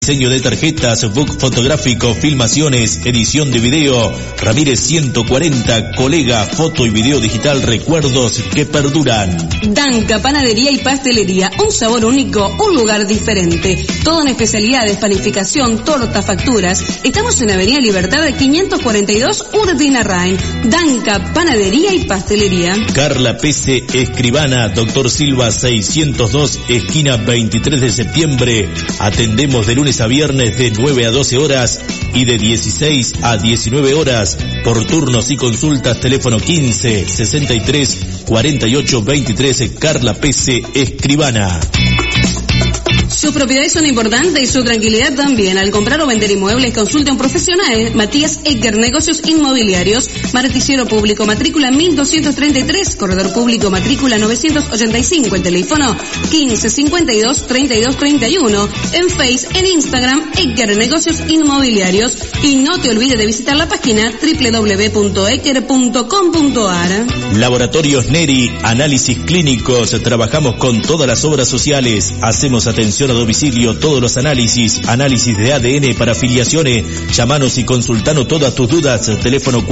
Diseño de tarjetas, book fotográfico, filmaciones, edición de video. Ramírez 140, colega, foto y video digital, recuerdos que perduran. Danca, panadería y pastelería, un sabor único, un lugar diferente. Todo en especialidades, panificación, tortas, facturas. Estamos en Avenida Libertad 542, Urdinarrain. Danca, panadería y pastelería. Carla Pese, escribana, Doctor Silva 602, esquina 23 de septiembre. Atendemos de lunes a viernes de 9 a 12 horas y de 16 a 19 horas. Por turnos y consultas, teléfono 15 63 48 23. Carla Pese, escribana. Sus propiedades son importantes y su tranquilidad también. Al comprar o vender inmuebles, consulte a un profesional. Matías Egger, Negocios Inmobiliarios. Martillero Público, matrícula 1233. Corredor Público, matrícula 985. El teléfono 15 52 32 31. En Face, en Instagram, Egger Negocios Inmobiliarios. Y no te olvides de visitar la página www.egger.com.ar. Laboratorios Neri, análisis clínicos. Trabajamos con todas las obras sociales. Hacemos atención a domicilio, todos los análisis de ADN para afiliaciones. Llamanos y consultanos todas tus dudas. Teléfono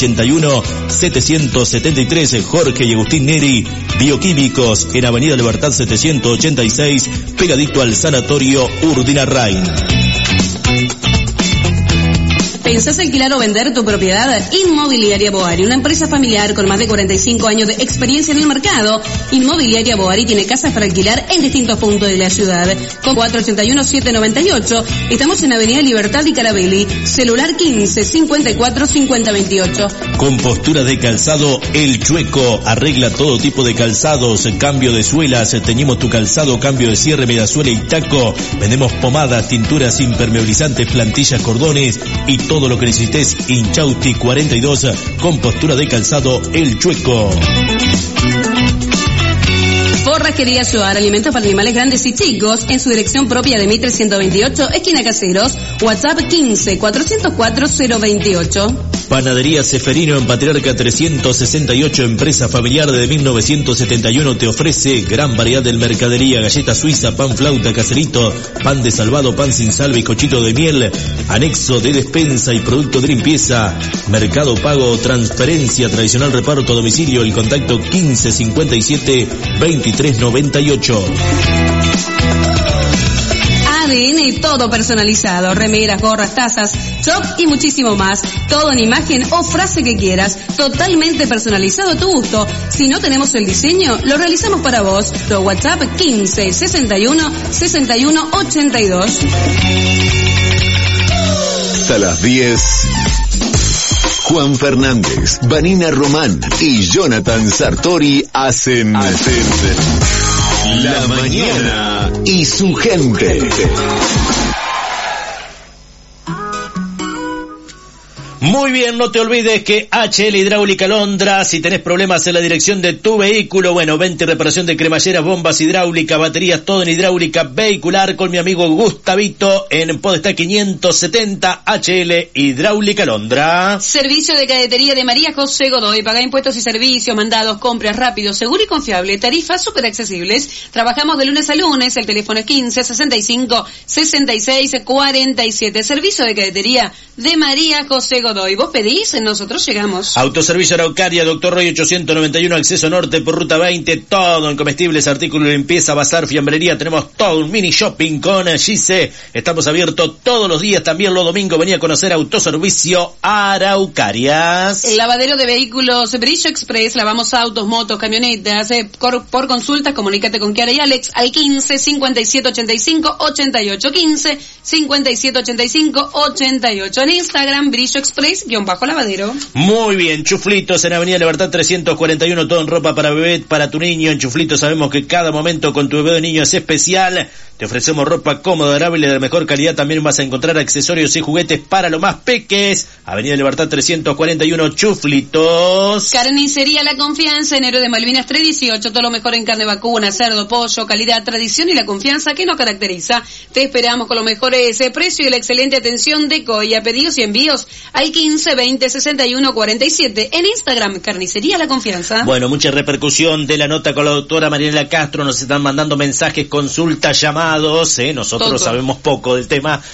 481-773. Jorge y Agustín Neri, bioquímicos, en Avenida Libertad 786, pegadito al Sanatorio Urdinarrain. ¿Pensás alquilar o vender tu propiedad? Inmobiliaria Boari, una empresa familiar con más de 45 años de experiencia en el mercado. Inmobiliaria Boari tiene casas para alquilar en distintos puntos de la ciudad. Con 481-798, estamos en Avenida Libertad y Carabelli. Celular 15 54 50 28. Compostura de calzado El Chueco, arregla todo tipo de calzados, cambio de suelas, teñimos tu calzado, cambio de cierre, mediasuela y taco. Vendemos pomadas, tinturas, impermeabilizantes, plantillas, cordones y todo lo que necesites. Inchausti 42, compostura de calzado El Chueco. Forrajería Soar, alimentos para animales grandes y chicos, en su dirección propia de Mitre 128, esquina Caseros. WhatsApp 15 404 028. Panadería Seferino en Patriarca 368, empresa familiar de 1971, te ofrece gran variedad de mercadería, galleta suiza, pan flauta, caserito, pan de salvado, pan sin sal, bizcochito de miel, anexo de despensa y producto de limpieza. Mercado Pago, transferencia, tradicional reparto a domicilio, el contacto 15 57 23 98. ADN, todo personalizado, remeras, gorras, tazas, shop y muchísimo más. Todo en imagen o frase que quieras, totalmente personalizado a tu gusto. Si no tenemos el diseño, lo realizamos para vos. Tu WhatsApp 15 61 61 82. Hasta las 10. Juan Fernández, Vanina Román y Jonathan Sartori hacen La Mañana y su gente. Muy bien, no te olvides que HL Hidráulica Londra, si tenés problemas en la dirección de tu vehículo, bueno, venta y reparación de cremalleras, bombas hidráulicas, baterías, todo en hidráulica vehicular, con mi amigo Gustavito en Podestá 570, HL Hidráulica Londra. Servicio de cadetería de María José Godoy, paga impuestos y servicios, mandados, compras rápido, seguro y confiable, tarifas súper accesibles. Trabajamos de lunes a lunes, el teléfono es 15 65 66 47. Servicio de cadetería de María José Godoy. Y vos pedís, nosotros llegamos. Autoservicio Araucaria, Doctor Roy 891, acceso norte por ruta 20, todo en comestibles, artículos de limpieza, bazar, fiambrería, tenemos todo un mini shopping con Gise. Estamos abiertos todos los días, también los domingos. Venía a conocer Autoservicio Araucarias. El lavadero de vehículos Brillo Express, lavamos autos, motos, camionetas. Por consultas, comunícate con Kiara y Alex al 15 57 85 88, 15 57 85 88. En Instagram, Brillo Express _lavadero. Muy bien, Chuflitos en Avenida Libertad 341, todo en ropa para bebé, para tu niño. En Chuflitos sabemos que cada momento con tu bebé o niño es especial. Te ofrecemos ropa cómoda, durable, de la mejor calidad. También vas a encontrar accesorios y juguetes para los más peques. Avenida Libertad 341, Chuflitos. Carnicería La Confianza, enero de Malvinas 318, todo lo mejor en carne vacuna, cerdo, pollo, calidad, tradición y la confianza que nos caracteriza. Te esperamos con los mejores precios y la excelente atención de Coya. Pedidos y envíos al 15 20 61 47. En Instagram, Carnicería La Confianza. Bueno, mucha repercusión de la nota con la doctora Mariela Castro. Nos están mandando mensajes, consultas, llamadas. informados, nosotros sabemos poco del tema,